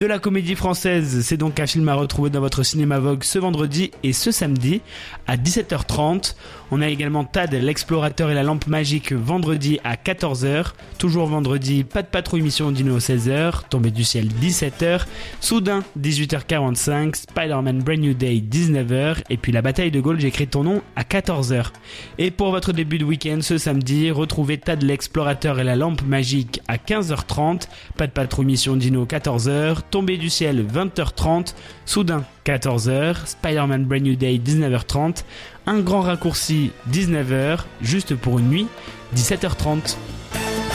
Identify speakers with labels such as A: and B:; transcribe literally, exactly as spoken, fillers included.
A: De la comédie française, c'est donc un film à retrouver dans votre cinéma Vogue ce vendredi et ce samedi à dix-sept heures trente. On a également Tad, l'explorateur et la lampe magique vendredi à quatorze heures. Toujours vendredi, pas de patrouille mission dino seize heures, Tombée du ciel dix-sept heures, Soudain dix-huit heures quarante-cinq, Spider-Man Brand New Day dix-neuf heures et puis la bataille de Gaulle, j'écris ton nom à quatorze heures. Et pour votre début de week-end ce samedi, retrouvez Tad, l'explorateur et la lampe magique à quinze heures trente, pas de patrouille mission dino quatorze heures, Tombée du ciel vingt heures trente, Soudain quatorze heures, Spider-Man Brand New Day dix-neuf heures trente, un grand raccourci dix-neuf heures, juste pour une nuit dix-sept heures trente.